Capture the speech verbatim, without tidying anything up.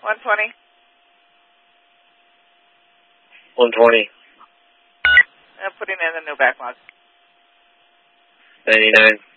one twenty. one twenty. I'm putting in the new backlog. ninety-nine.